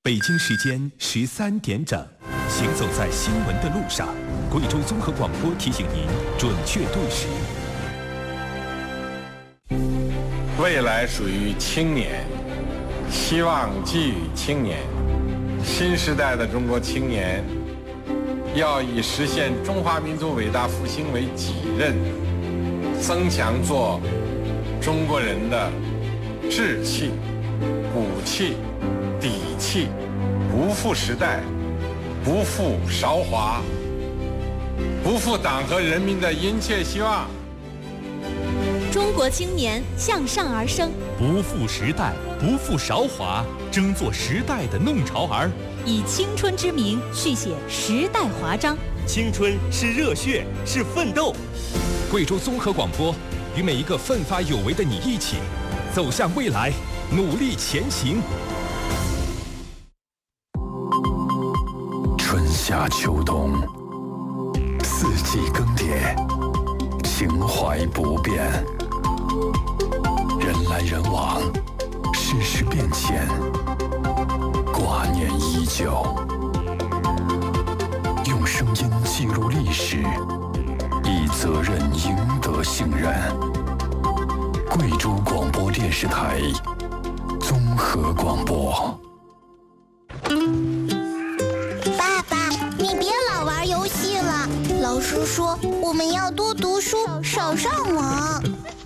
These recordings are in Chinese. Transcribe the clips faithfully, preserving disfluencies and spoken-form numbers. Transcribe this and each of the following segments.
北京时间十三点整，行走在新闻的路上，贵州综合广播提醒您准确对时。 未来属于青年，希望寄予青年。新时代的中国青年，要以实现中华民族伟大复兴为己任，增强做中国人的志气、骨气、底气，不负时代，不负韶华，不负党和人民的殷切希望。 中国青年向上而生， 不负时代，不负韶华，争做时代的弄潮儿， 以青春之名续写时代华章。 青春是热血，是奋斗。 贵州综合广播与每一个奋发有为的你一起，走向未来，努力前行。 春夏秋冬，四季更迭，情怀不变。人来人往，世事变迁，挂念依旧。用声音记录历史，以责任赢得信任。贵州广播电视台综合广播。 爸爸，你别老玩游戏了，老师说我们要多读书，少上网。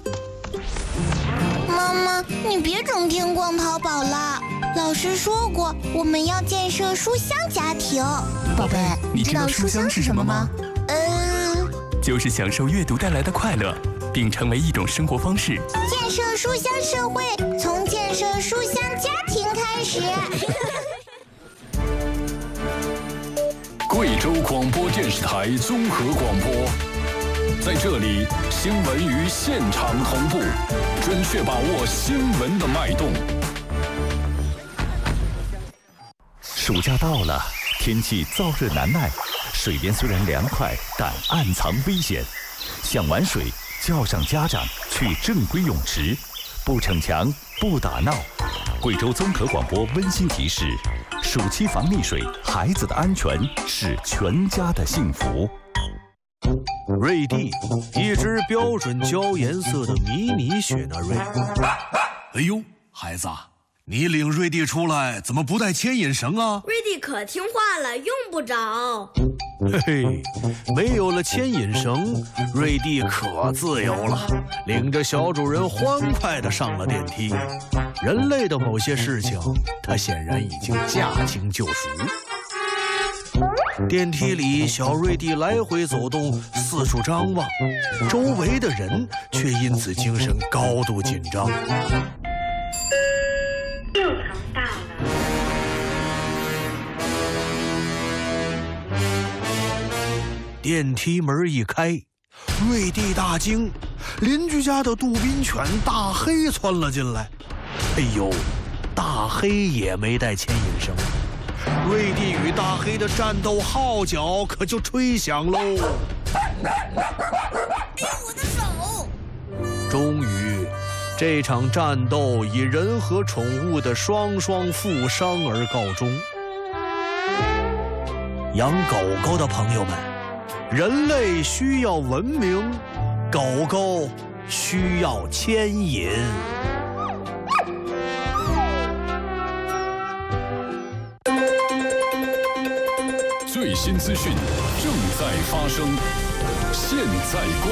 妈妈，你别整天逛淘宝了。老师说过，我们要建设书香家庭。 宝贝，你知道书香是什么吗？ 呃， 就是享受阅读带来的快乐，并成为一种生活方式。 建设书香社会，从建设书香家庭开始。 贵州广播电视台综合广播，在这里，新闻与现场同步，准确把握新闻的脉动。 暑假到了，天气燥热难耐，水边虽然凉快，但暗藏危险。想玩水，叫上家长去正规泳池，不逞强，不打闹。贵州综合广播温馨提示：暑期防溺水，孩子的安全是全家的幸福。 瑞蒂，一只标准焦颜色的迷你雪纳瑞。 哎呦，孩子，你领瑞蒂出来怎么不带牵引绳啊？ 瑞蒂可听话了，用不着。 嘿嘿，没有了牵引绳，瑞蒂可自由了，领着小主人欢快地上了电梯。人类的某些事情，他显然已经驾轻就熟。电梯里，小瑞蒂来回走动，四处张望，周围的人却因此精神高度紧张。 六层到了。 电梯门一开，瑞蒂大惊，邻居家的杜宾犬大黑窜了进来。哎呦，大黑也没带牵引绳。瑞蒂与大黑的战斗号角可就吹响喽！ 哎，我的手！ 终于，这场战斗以人和宠物的双双负伤而告终。养狗狗的朋友们，人类需要文明，狗狗需要牵引。 最新资讯正在发生，现在关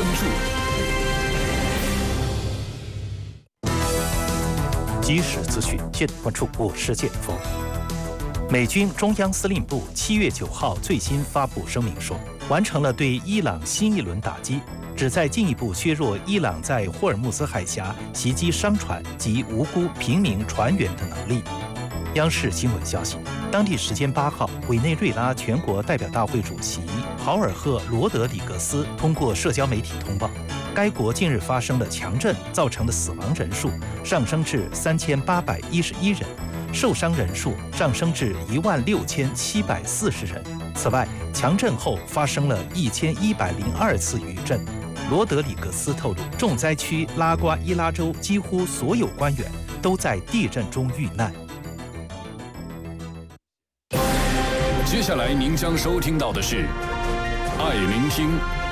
注。即时资讯，现在关注。我是剑锋。美军中央司令部七月九号最新发布声明说，完成了对伊朗新一轮打击，旨在进一步削弱伊朗在霍尔木兹海峡袭击商船及无辜平民船员的能力。央视新闻消息，当地时间八号，委内瑞拉全国代表大会主席豪尔赫·罗德里格斯通过社交媒体通报，该国近日发生的强震造成的死亡人数上升至三千八百一十一人，受伤人数上升至一万六千七百四十人。此外，强震后发生了一千一百零二次余震。罗德里格斯透露，重灾区拉瓜伊拉州几乎所有官员都在地震中遇难。 接下来您将收听到的是《爱聆听》。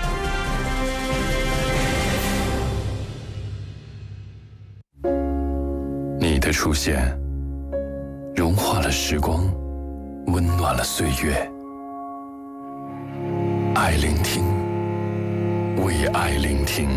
你的出现，融化了时光，温暖了岁月。爱聆听，为爱聆听。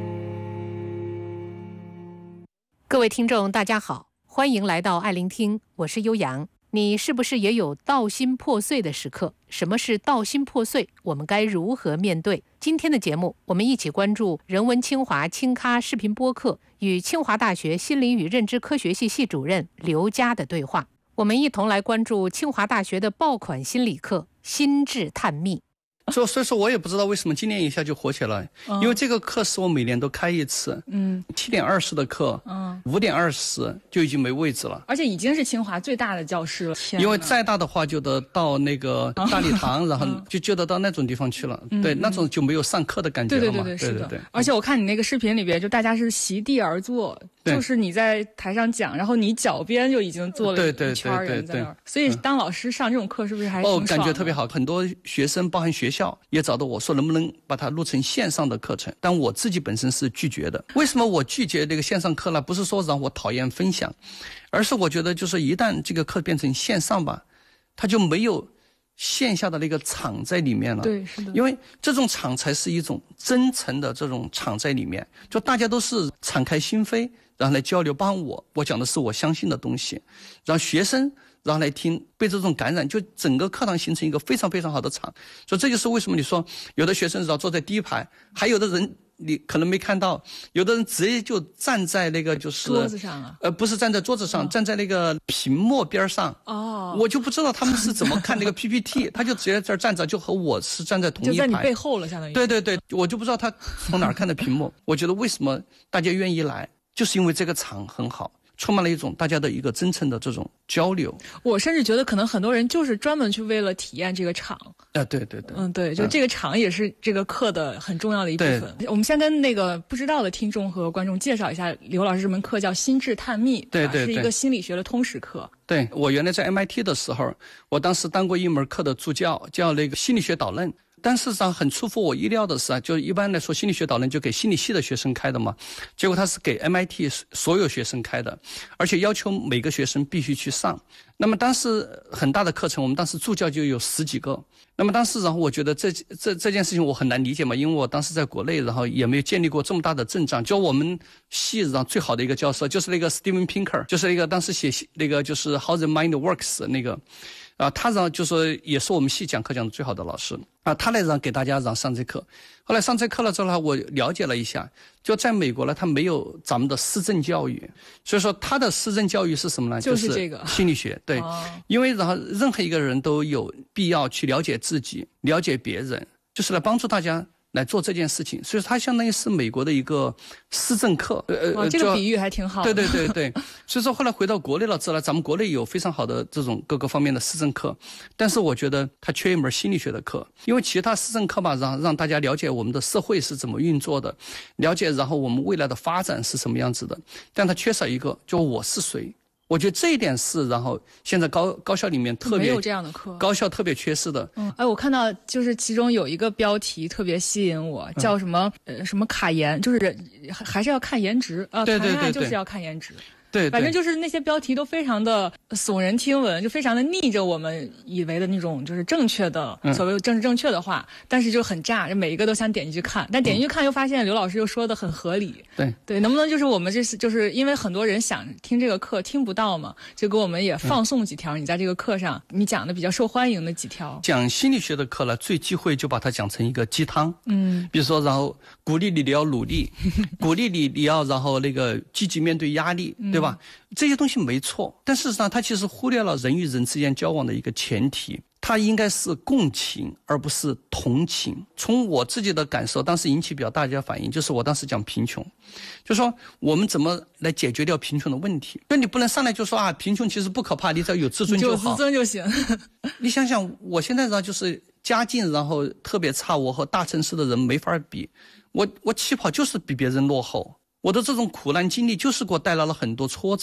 各位听众，大家好，欢迎来到爱聆听，我是悠扬。你是不是也有道心破碎的时刻？什么是道心破碎？我们该如何面对？今天的节目，我们一起关注人文清华清咖视频播客与清华大学心理与认知科学系系主任刘佳的对话。我们一同来关注清华大学的爆款心理课《心智探秘》。 所所以说我也不知道为什么今年一下就火起来，嗯、因为这个课是我每年都开一次，嗯，七点二十的课，嗯，五点二十就已经没位置了， 而且已经是清华最大的教室了。 因为再大的话就得到那个大礼堂，然后就就得到那种地方去了，嗯、对，那种就没有上课的感觉了嘛。 对对对对，是的。对对对，而且我看你那个视频里边，就大家是席地而坐，就是你在台上讲，然后你脚边就已经坐了一圈人在那儿，所以当老师上这种课是不是还挺爽的？ 哦，感觉特别好，很多学生包含学校也找到我说能不能把它录成线上的课程，但我自己本身是拒绝的。为什么我拒绝这个线上课呢？不是说让我讨厌分享，而是我觉得就是一旦这个课变成线上吧，它就没有线下的那个场在里面了。 对，是的。 因为这种场才是一种真诚的这种场在里面，就大家都是敞开心扉，然后来交流。包括我，我讲的是我相信的东西，让学生然后来听，被这种感染，就整个课堂形成一个非常非常好的场。所以这就是为什么你说有的学生然后坐在第一排，还有的人你可能没看到，有的人直接就站在那个就是桌子上啊， 呃，不是站在桌子上，哦、站在那个屏幕边上。哦，我就不知道他们是怎么看那个 P P T， 他就直接在这儿站着，就和我是站在同一排， 就在你背后了，相当于。 对对对，我就不知道他从哪儿看的屏幕。我觉得为什么大家愿意来，就是因为这个场很好。充满了一种大家的一个真诚的这种交流。 我甚至觉得可能很多人就是专门去为了体验这个场。 啊，对对对， 嗯，对，就这个场也是这个课的很重要的一部分。我们先跟那个不知道的听众和观众介绍一下刘老师这门课叫心智探秘， 对对对， 是一个心理学的通识课。 对，我原来在 M I T 的时候，我当时当过一门课的助教，叫那个心理学导论。但事实上很出乎我意料的是啊，就一般来说心理学导论就给心理系的学生开的嘛，结果他是给 M I T 所有学生开的，而且要求每个学生必须去上。那么当时很大的课程，我们当时助教就有十几个。那么当时然后我觉得这这这件事情我很难理解嘛，因为我当时在国内，然后也没有建立过这么大的阵仗。就我们系上最好的一个教授就是那个 Steven Pinker， 就是那个当时写那个就是 How the Mind Works 那个。啊，他让就说也是我们系讲课讲的最好的老师啊，他来让给大家让上这课。后来上这课了之后呢，我了解了一下，就在美国呢，他没有咱们的思政教育，所以说他的思政教育是什么呢？ 就是这个心理学。对，哦、因为然后任何一个人都有必要去了解自己，了解别人，就是来帮助大家来做这件事情，所以它相当于是美国的一个思政课。 呃呃，这个比喻还挺好的。 对对对对，所以说后来回到国内了之后，咱们国内有非常好的这种各个方面的思政课，但是我觉得它缺一门心理学的课，因为其他思政课嘛，让让大家了解我们的社会是怎么运作的，了解然后我们未来的发展是什么样子的，但它缺少一个，就我是谁。我觉得这一点是，然后现在高高校里面特别没有这样的课， 高校特别缺失的。 嗯，哎，我看到就是其中有一个标题特别吸引我，叫什么、嗯、呃什么卡颜，就是还是要看颜值啊， 对对对对， 谈恋爱就是要看颜值。 对， 反正就是那些标题都非常的耸人听闻，就非常的逆着我们以为的那种就是正确的、嗯、所谓政治正确的话，但是就很炸，每一个都想点进去看，但点进去看又发现刘老师又说的很合理。 对对，能不能就是我们这是就是因为很多人想听这个课听不到嘛，就给我们也放送几条、嗯、你在这个课上你讲的比较受欢迎的几条。 讲心理学的课了，最忌讳就把它讲成一个鸡汤。嗯，比如说然后鼓励你你要努力，鼓励你你要然后那个积极面对压力，嗯、对吧？这些东西没错，但事实上它其实忽略了人与人之间交往的一个前提，它应该是共情而不是同情。从我自己的感受，当时引起比较大家反应，就是我当时讲贫穷，就说我们怎么来解决掉贫穷的问题。那你不能上来就说啊，贫穷其实不可怕，你只要有自尊就好， 有自尊就行。 你想想，我现在呢就是家境然后特别差，我和大城市的人没法比，我我起跑就是比别人落后。我的这种苦难经历就是给我带来了很多挫折，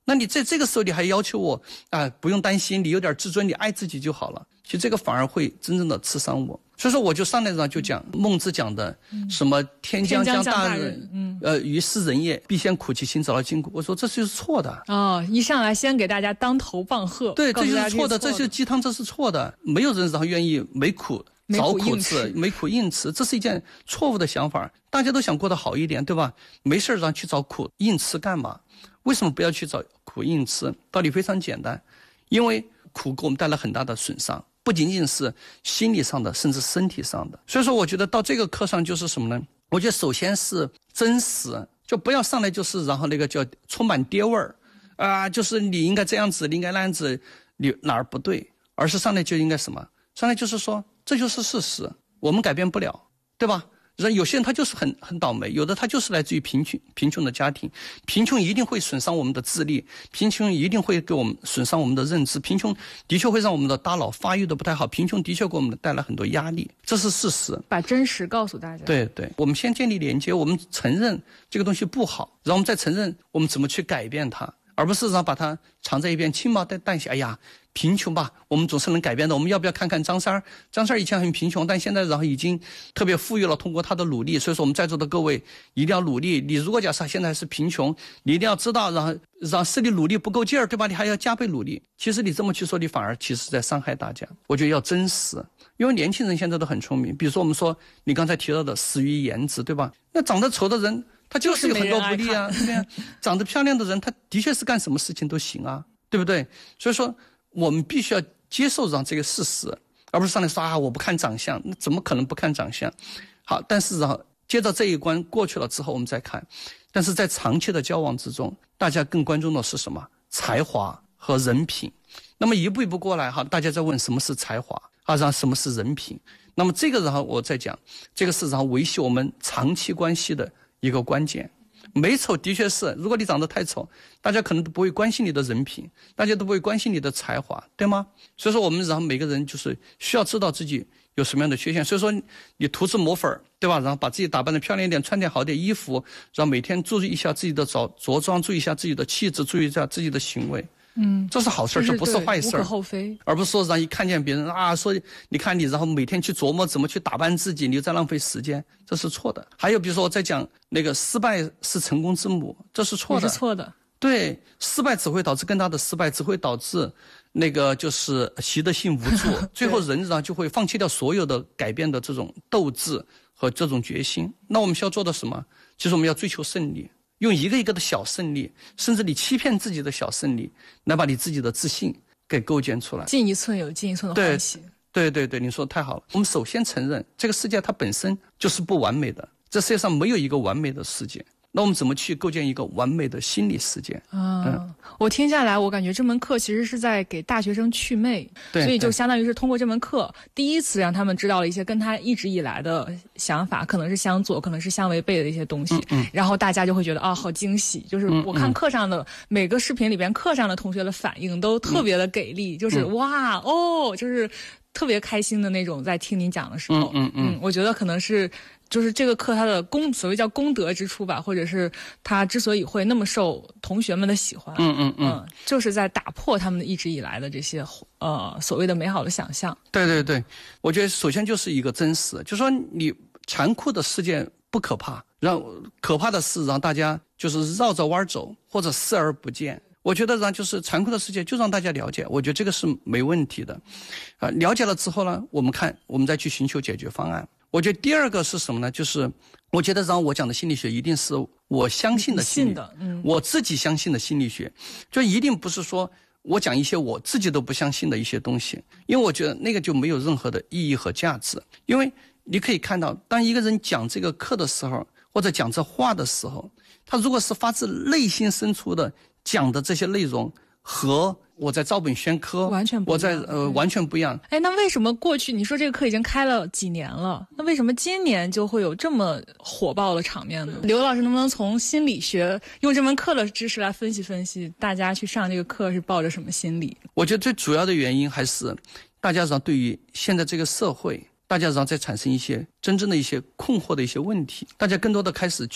那你在这个时候你还要求我啊、呃，不用担心，你有点自尊，你爱自己就好了。其实这个反而会真正的刺伤我。所以说我就上来上就讲孟子讲的什么天将降大任，嗯，呃，于斯人也，必先苦其心，早劳筋骨。我说这就是错的。 哦，一上来先给大家当头棒喝， 对，这就是错的，这就是鸡汤，这是错的。没有人然后愿意没苦找苦吃，没苦硬吃，这是一件错误的想法。大家都想过得好一点，对吧？没事让去找苦硬吃干嘛？为什么不要去找苦硬吃？道理非常简单，因为苦给我们带来很大的损伤，不仅仅是心理上的，甚至身体上的。所以说我觉得到这个课上就是什么呢？我觉得首先是真实，就不要上来就是然后那个叫充满爹味儿啊，就是你应该这样子，你应该那样子，你哪儿不对？而是上来就应该什么？上来就是说这就是事实，我们改变不了，对吧？人有些人他就是很很倒霉，有的他就是来自于贫穷贫穷的家庭，贫穷一定会损伤我们的智力，贫穷一定会给我们损伤我们的认知，贫穷的确会让我们的大脑发育的不太好，贫穷的确给我们带来很多压力，这是事实。 把真实告诉大家。 对对，我们先建立连接，我们承认这个东西不好，然后我们再承认我们怎么去改变它，而不是让把它藏在一边轻描淡写。哎呀，贫穷吧，我们总是能改变的。我们要不要看看张三儿？张三儿以前很贫穷，但现在然后已经特别富裕了，通过他的努力。所以说我们在座的各位一定要努力。你如果假设现在是贫穷，你一定要知道，然后让是你努力不够劲儿，对吧？你还要加倍努力。其实你这么去说，你反而其实在伤害大家。我觉得要真实，因为年轻人现在都很聪明。比如说我们说你刚才提到的死于颜值，对吧？那长得丑的人他就是有很多不利啊，对呀。长得漂亮的人他的确是干什么事情都行啊，对不对？所以说我们必须要接受上这个事实，而不是上来说啊我不看长相，那怎么可能不看长相？好，但是然后接着这一关过去了之后我们再看，但是在长期的交往之中，大家更关注的是什么？才华和人品。那么一步一步过来哈，大家在问什么是才华啊，然后什么是人品？那么这个然后我再讲，这个是然后维系我们长期关系的一个关键。美丑的确是，如果你长得太丑，大家可能都不会关心你的人品，大家都不会关心你的才华，对吗？所以说我们然后每个人就是需要知道自己有什么样的缺陷。所以说你涂脂抹粉，对吧？然后把自己打扮得漂亮一点，穿点好点衣服，然后每天注意一下自己的着着装，注意一下自己的气质，注意一下自己的行为。嗯，这是好事，这不是坏事， 无可厚非。 而不是说让一看见别人啊，说你看你，然后每天去琢磨怎么去打扮自己，你就在浪费时间，这是错的。还有比如说我在讲那个失败是成功之母，这是错的， 是错的。 对，失败只会导致更大的失败，只会导致那个就是习得性无助，最后人呢就会放弃掉所有的改变的这种斗志和这种决心。那我们需要做的什么？其实我们要追求胜利。用一个一个的小胜利，甚至你欺骗自己的小胜利，来把你自己的自信给构建出来。 进一寸有进一寸的欢喜。 对对对，你说太好了。我们首先承认这个世界它本身就是不完美的，这世界上没有一个完美的世界。那我们怎么去构建一个完美的心理世界？ 啊、嗯，我听下来，我感觉这门课其实是在给大学生祛魅，所以就相当于是通过这门课，第一次让他们知道了一些跟他一直以来的想法可能是相左，可能是相违背的一些东西，嗯嗯、然后大家就会觉得啊，好惊喜！就是我看课上的、嗯嗯、每个视频里边，课上的同学的反应都特别的给力，嗯、就是、嗯、哇哦，就是特别开心的那种，在听你讲的时候，嗯嗯嗯，我觉得可能是。就是这个课它的功所谓叫功德之处吧，或者是它之所以会那么受同学们的喜欢，嗯嗯嗯，嗯就是在打破他们一直以来的这些呃所谓的美好的想象。 对对对，我觉得首先就是一个真实，就是说你残酷的世界不可怕，让可怕的是让大家就是绕着弯走或者视而不见。我觉得让就是残酷的世界就让大家了解，我觉得这个是没问题的，啊、呃，了解了之后呢，我们看我们再去寻求解决方案。我觉得第二个是什么呢？就是我觉得让我讲的心理学一定是我相信的心理，的嗯、我自己相信的心理学，就一定不是说我讲一些我自己都不相信的一些东西，因为我觉得那个就没有任何的意义和价值。因为你可以看到，当一个人讲这个课的时候，或者讲这话的时候，他如果是发自内心深处的讲的这些内容和我在照本宣科完全不一样， 我在呃完全不一样。 哎，那为什么过去你说这个课已经开了几年了，那为什么今年就会有这么火爆的场面呢？刘老师能不能从心理学用这门课的知识来分析分析，大家去上这个课是抱着什么心理？ 我觉得最主要的原因还是大家上对于现在这个社会，大家上在产生一些真正的一些困惑的一些问题，大家更多的开始去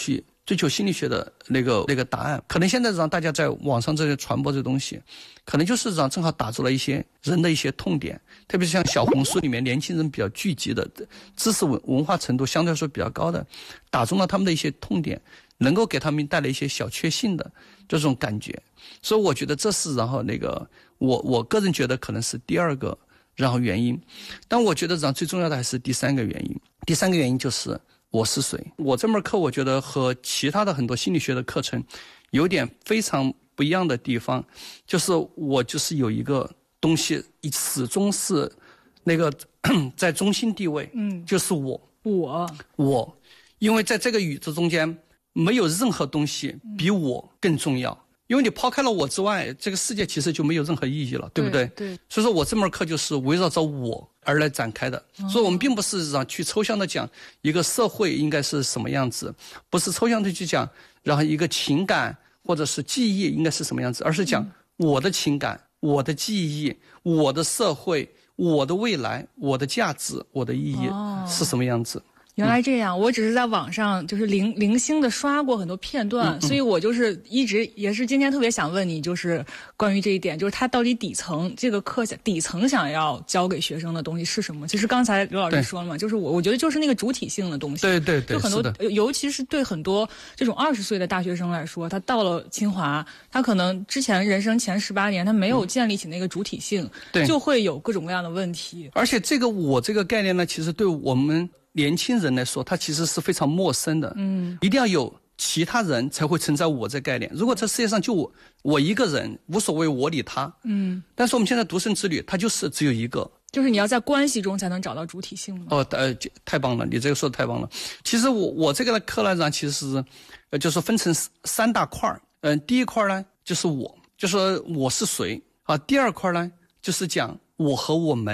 追求心理学的那个那个答案。可能现在让大家在网上这些传播这东西，可能就是让正好打住了一些人的一些痛点，特别是像小红书里面年轻人比较聚集的，知识文文化程度相对来说比较高的，打中了他们的一些痛点，能够给他们带来一些小确幸的这种感觉。所以我觉得这是然后那个我我个人觉得可能是第二个然后原因。但我觉得然后最重要的还是第三个原因。第三个原因就是我是谁。我这门课我觉得和其他的很多心理学的课程有点非常不一样的地方，就是我就是有一个东西始终是那个在中心地位，嗯，就是我我我因为在这个宇宙中间没有任何东西比我更重要，因为你抛开了我之外，这个世界其实就没有任何意义了，对不对？ 对。 所以说我这门课就是围绕着我而来展开的，哦、所以我们并不是让去抽象的讲一个社会应该是什么样子，不是抽象的去讲，然后一个情感或者是记忆应该是什么样子，而是讲我的情感、嗯、我的记忆、我的社会、我的未来、我的价值、我的意义是什么样子。哦原来这样，我只是在网上就是零零星的刷过很多片段，嗯嗯，所以我就是一直也是今天特别想问你，就是关于这一点，就是他到底底层这个课底层想要教给学生的东西是什么？其实刚才刘老师说了嘛，就是我我觉得就是那个主体性的东西。 对对对， 就很多，尤其是对很多这种二十岁的大学生来说，他到了清华，他可能之前人生前十八年他没有建立起那个主体性， 对， 就会有各种各样的问题。 而且这个我这个概念呢，其实对我们年轻人来说，他其实是非常陌生的。嗯，一定要有其他人才会存在我这概念。如果这世界上就我我一个人，无所谓我理他。嗯，但是我们现在独生子女，他就是只有一个。 就是你要在关系中才能找到主体性吗？ 哦，呃，太棒了，你这个说的太棒了。其实我我这个课呢，其实是，呃，就是分成三大块儿。嗯、呃，第一块呢就是我，就是我是谁啊。第二块呢就是讲我和我们。